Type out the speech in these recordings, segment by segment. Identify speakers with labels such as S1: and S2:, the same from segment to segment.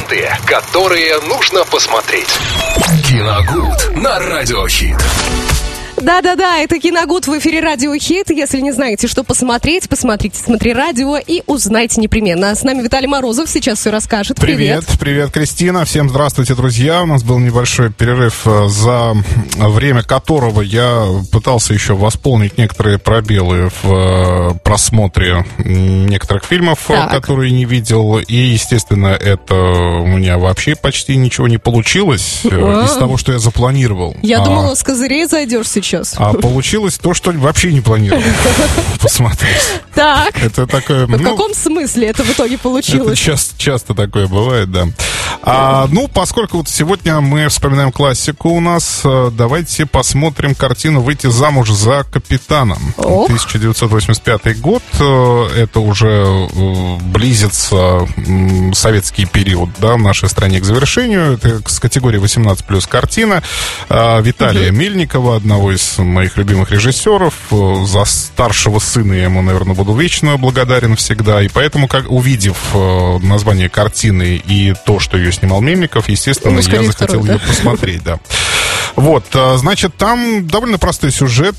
S1: ленты, которые нужно посмотреть. Киногуд на Радиохит.
S2: Да-да-да, это Киногуд в эфире Радио Хит. Если не знаете, что посмотреть, посмотрите «Смотри радио» и узнайте непременно. С нами Виталий Морозов сейчас все расскажет.
S3: Привет, Кристина. Всем здравствуйте, друзья. У нас был небольшой перерыв, за время которого я пытался еще восполнить некоторые пробелы в просмотре некоторых фильмов, которые не видел. И, естественно, это у меня вообще почти ничего не получилось из того, что я запланировал.
S2: Я думала, с козырей зайдешь сейчас.
S3: А получилось то, что вообще не планировал посмотреть.
S2: Так.
S3: Это такое.
S2: В каком смысле это в итоге получилось?
S3: Это часто такое бывает, да. Поскольку вот сегодня мы вспоминаем классику у нас, давайте посмотрим картину «Выйти замуж за капитана». 1985 год. Это уже близится советский период, да, в нашей стране к завершению. Это с категории 18+, картина Виталия Мельникова, одного из моих любимых режиссеров. За старшего сына я ему, наверное, буду вечно благодарен всегда. И поэтому, увидев название картины и то, что ее снимал Мельников, естественно, я захотел ее посмотреть, да. Вот, значит, там довольно простой сюжет.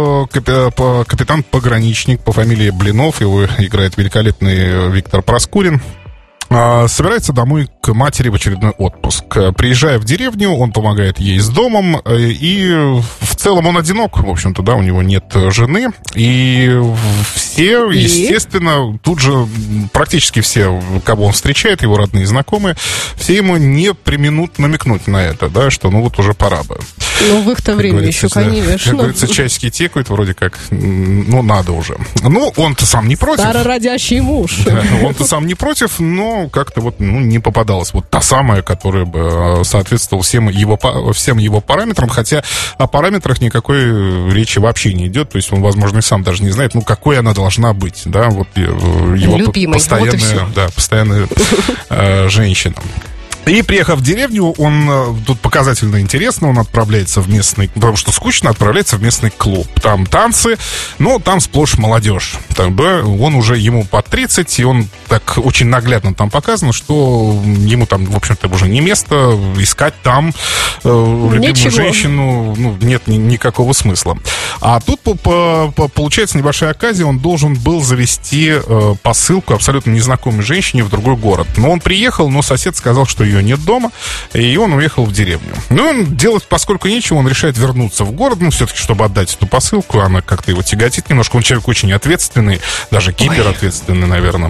S3: Капитан-пограничник по фамилии Блинов, его играет великолепный Виктор Проскурин, собирается домой к матери в очередной отпуск. Приезжая в деревню, он помогает ей с домом, и в целом он одинок, в общем-то, да, у него нет жены, и все, естественно, тут же практически все, кого он встречает, его родные и знакомые, все ему не преминут намекнуть на это, да, что ну вот уже пора бы.
S2: Ну, в их-то время еще, конечно.
S3: Как говорится, часики текают, вроде как, ну, надо уже. Ну, он-то сам не против.
S2: Старородящий муж.
S3: Да, он-то сам не против, но как-то вот не попадалась вот та самая, которая бы соответствовала всем его параметрам, хотя о параметрах никакой речи вообще не идет, то есть он, возможно, и сам даже не знает, ну, какой она должна быть, да, вот его
S2: любимый,
S3: постоянная женщина. И, приехав в деревню, он, тут показательно интересно, он отправляется в местный, потому что скучно, отправляется в местный клуб. Там танцы, но там сплошь молодежь. Там, да, ему под 30, и он так очень наглядно там показано, что ему там, в общем-то, уже не место, искать там любимую женщину, ну, нет никакого смысла. А тут получается небольшая оказия, он должен был завести посылку абсолютно незнакомой женщине в другой город. Но он приехал, но сосед сказал, что ее нет дома, и он уехал в деревню. Ну, он делать, поскольку нечего, он решает вернуться в город, ну, все-таки, чтобы отдать эту посылку, она как-то его тяготит немножко, он человек очень ответственный, даже гиперответственный, наверное.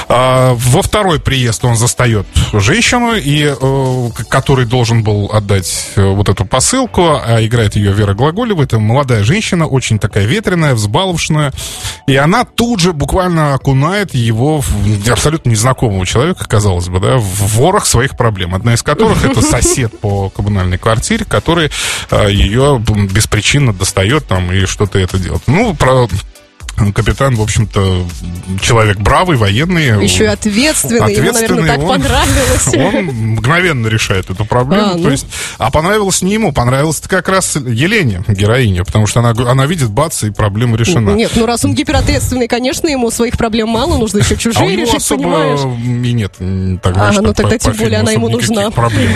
S3: Во второй приезд он застает женщину, который должен был отдать вот эту посылку, а играет ее Вера Глаголева, это молодая женщина, очень такая ветреная, взбаловшная, и она тут же буквально окунает его, абсолютно незнакомого человека, казалось бы, да, в ворох своих проблем. Одна из которых это сосед по коммунальной квартире, который ее беспричинно достает там и что-то это делает. Ну, капитан, в общем-то, человек бравый, военный.
S2: Еще и ответственный. Ему, наверное, так понравилось.
S3: Он мгновенно решает эту проблему. То есть, понравилось не ему, понравилось как раз Елене, героине, потому что она видит, бац, и проблема решена.
S2: Нет, ну раз он гиперответственный, конечно, ему своих проблем мало, нужно еще чужие решить, понимаешь?
S3: И нет.
S2: Ну тогда тем более она ему нужна.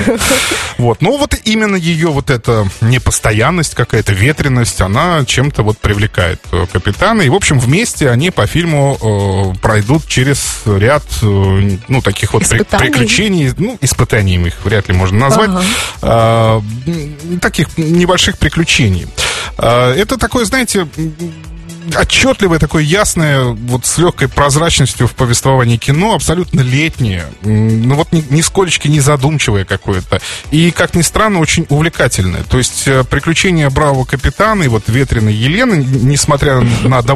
S3: Вот. Но вот именно ее вот эта непостоянность, какая-то ветренность, она чем-то вот привлекает капитана. И, в общем, вместе они по фильму пройдут через ряд, ну, таких вот приключений, ну, испытаниями их вряд ли можно назвать, таких небольших приключений. Это такое, знаете, отчетливое, такое ясное, вот с легкой прозрачностью в повествовании кино, абсолютно летнее, ну вот нисколечки не задумчивое какое-то, и, как ни странно, очень увлекательное. То есть приключения бравого капитана и вот ветреной Елены, несмотря на